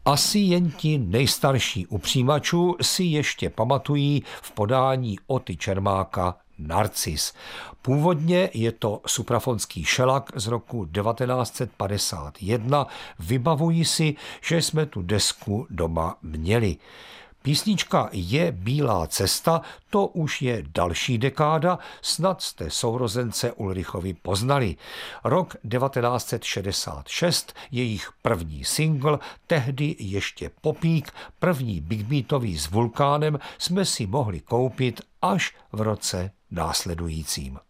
Asi jen ti nejstarší u přijímačů si ještě pamatují v podání Oty Čermáka Narcis. Původně je to suprafonský šelak z roku 1951. Vybavuji si, že jsme tu desku doma měli. Písnička Je bílá cesta, to už je další dekáda, snad jste sourozence Ulrichovi poznali. Rok 1966, jejich první singl, tehdy ještě popík, první big beatový s Vulkánem jsme si mohli koupit až v roce následujícím.